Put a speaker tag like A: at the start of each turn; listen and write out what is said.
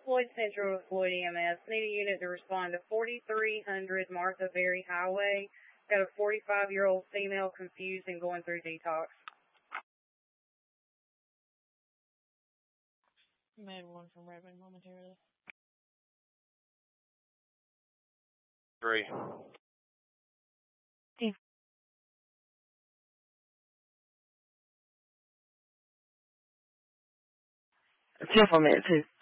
A: Floyd Central with Floyd EMS. Need a unit to respond to 4300 Martha Berry Highway. Got a 45-year-old female confused and going through detox.
B: Med 1 from Redmond momentarily.
C: 3.
B: Steve.
D: Careful, Med 2.